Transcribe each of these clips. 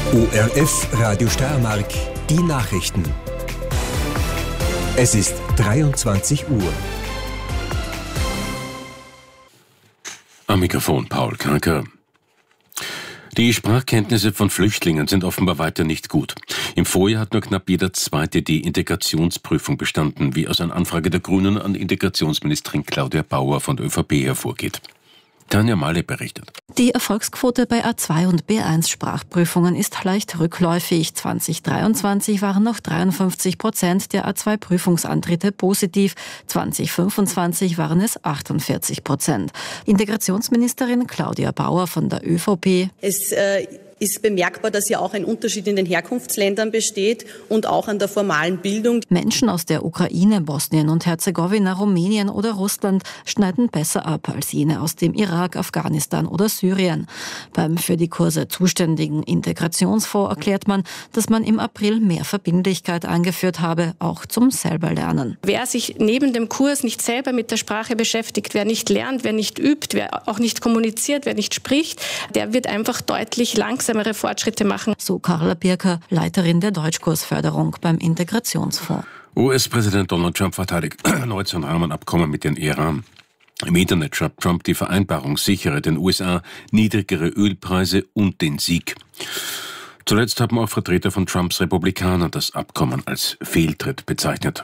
ORF Radio Steiermark, die Nachrichten. Es ist 23 Uhr. Am Mikrofon Paul Kranker. Die Sprachkenntnisse von Flüchtlingen sind offenbar weiter nicht gut. Im Vorjahr hat nur knapp jeder Zweite die Integrationsprüfung bestanden, wie aus einer Anfrage der Grünen an Integrationsministerin Claudia Bauer von der ÖVP hervorgeht. Tanja Male berichtet. Die Erfolgsquote bei A2 und B1 Sprachprüfungen ist leicht rückläufig. 2023 waren noch 53% der A2 Prüfungsantritte positiv. 2025 waren es 48%. Integrationsministerin Claudia Bauer von der ÖVP. Es ist bemerkbar, dass ja auch ein Unterschied in den Herkunftsländern besteht und auch an der formalen Bildung. Menschen aus der Ukraine, Bosnien und Herzegowina, Rumänien oder Russland schneiden besser ab als jene aus dem Irak, Afghanistan oder Syrien. Beim für die Kurse zuständigen Integrationsfonds erklärt man, dass man im April mehr Verbindlichkeit eingeführt habe, auch zum Selberlernen. Wer sich neben dem Kurs nicht selber mit der Sprache beschäftigt, wer nicht lernt, wer nicht übt, wer auch nicht kommuniziert, wer nicht spricht, der wird einfach deutlich langsamer Fortschritte machen. So Carla Birker, Leiterin der Deutschkursförderung beim Integrationsfonds. US-Präsident Donald Trump verteidigt erneut sein Rahmenabkommen mit den Iran. Im Internet schreibt Trump, die Vereinbarung sichere den USA niedrigere Ölpreise und den Sieg. Zuletzt haben auch Vertreter von Trumps Republikanern das Abkommen als Fehltritt bezeichnet.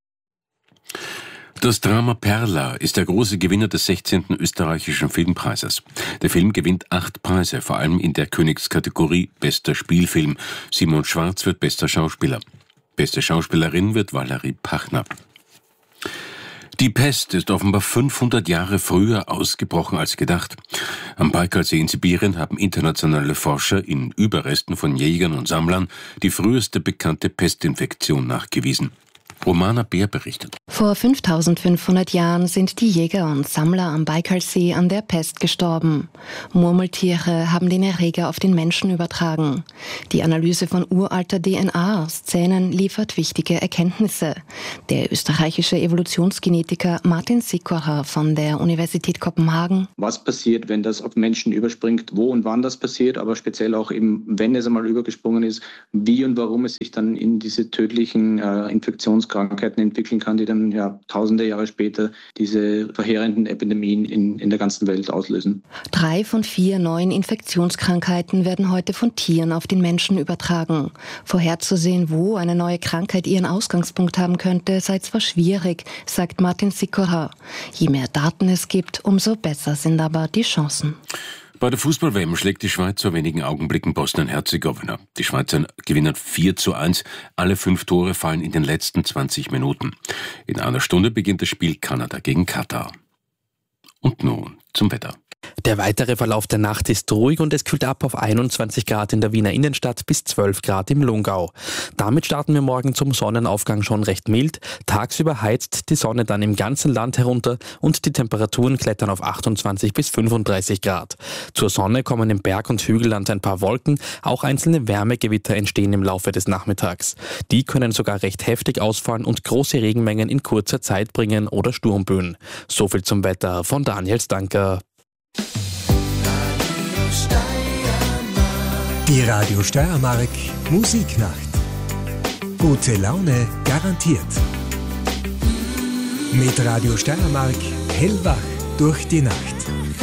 Das Drama Perla ist der große Gewinner des 16. österreichischen Filmpreises. Der Film gewinnt 8 Preise, vor allem in der Königskategorie Bester Spielfilm. Simon Schwarz wird bester Schauspieler. Beste Schauspielerin wird Valerie Pachner. Die Pest ist offenbar 500 Jahre früher ausgebrochen als gedacht. Am Baikalsee in Sibirien haben internationale Forscher in Überresten von Jägern und Sammlern die früheste bekannte Pestinfektion nachgewiesen. Romana Bär berichtet. Vor 5500 Jahren sind die Jäger und Sammler am Baikalsee an der Pest gestorben. Murmeltiere haben den Erreger auf den Menschen übertragen. Die Analyse von uralter DNA aus Zähnen liefert wichtige Erkenntnisse. Der österreichische Evolutionsgenetiker Martin Sikora von der Universität Kopenhagen. Was passiert, wenn das auf Menschen überspringt, wo und wann das passiert, aber speziell auch eben, wenn es einmal übergesprungen ist, wie und warum es sich dann in diese tödlichen Infektionskrankheiten entwickeln kann, die dann tausende Jahre später diese verheerenden Epidemien in der ganzen Welt auslösen. 3 von 4 neuen Infektionskrankheiten werden heute von Tieren auf den Menschen übertragen. Vorherzusehen, wo eine neue Krankheit ihren Ausgangspunkt haben könnte, sei zwar schwierig, sagt Martin Sikora. Je mehr Daten es gibt, umso besser sind aber die Chancen. Bei der Fußball-WM schlägt die Schweiz vor wenigen Augenblicken Bosnien-Herzegowina. Die Schweizer gewinnen 4:1. Alle 5 Tore fallen in den letzten 20 Minuten. In einer Stunde beginnt das Spiel Kanada gegen Katar. Und nun zum Wetter. Der weitere Verlauf der Nacht ist ruhig und es kühlt ab auf 21 Grad in der Wiener Innenstadt bis 12 Grad im Lungau. Damit starten wir morgen zum Sonnenaufgang schon recht mild. Tagsüber heizt die Sonne dann im ganzen Land herunter und die Temperaturen klettern auf 28 bis 35 Grad. Zur Sonne kommen im Berg- und Hügelland ein paar Wolken. Auch einzelne Wärmegewitter entstehen im Laufe des Nachmittags. Die können sogar recht heftig ausfallen und große Regenmengen in kurzer Zeit bringen oder Sturmböen. So viel zum Wetter von Daniel Stanker. Die Radio Steiermark Musiknacht. Gute Laune garantiert. Mit Radio Steiermark hellwach durch die Nacht.